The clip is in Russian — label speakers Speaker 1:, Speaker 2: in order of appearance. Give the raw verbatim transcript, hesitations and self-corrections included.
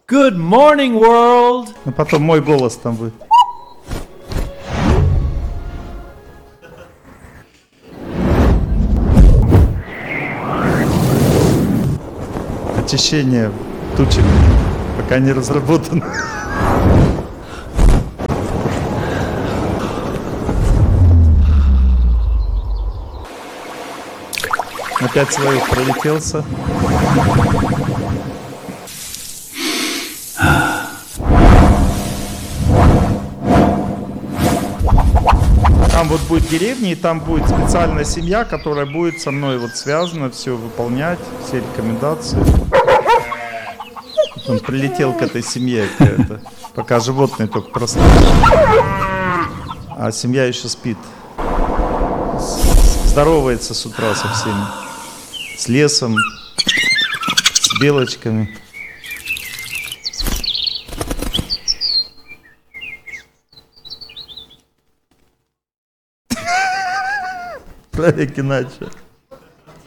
Speaker 1: Good morning, world!
Speaker 2: Ну потом мой голос там будет. Очищение тучек пока не разработано. Опять своих пролетелся. Там вот будет деревня, и там будет специальная семья, которая будет со мной вот связана, все выполнять, все рекомендации. Вот он прилетел к этой семье, это, пока животные только проснулись. А семья еще спит. Здоровается с утра со всеми. С лесом, с белочками. Правик иначе.